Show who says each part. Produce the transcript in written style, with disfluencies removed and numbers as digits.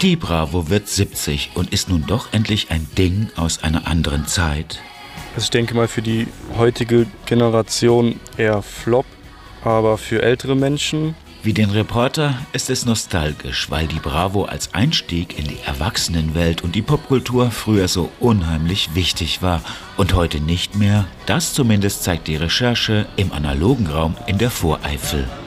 Speaker 1: Die Bravo wird 70 und ist nun doch endlich ein Ding aus einer anderen Zeit.
Speaker 2: Also ich denke mal für die heutige Generation eher Flop, aber für ältere Menschen.
Speaker 1: Wie den Reporter ist es nostalgisch, weil die Bravo als Einstieg in die Erwachsenenwelt und die Popkultur früher so unheimlich wichtig war und heute nicht mehr. Das zumindest zeigt die Recherche im analogen Raum in der Voreifel.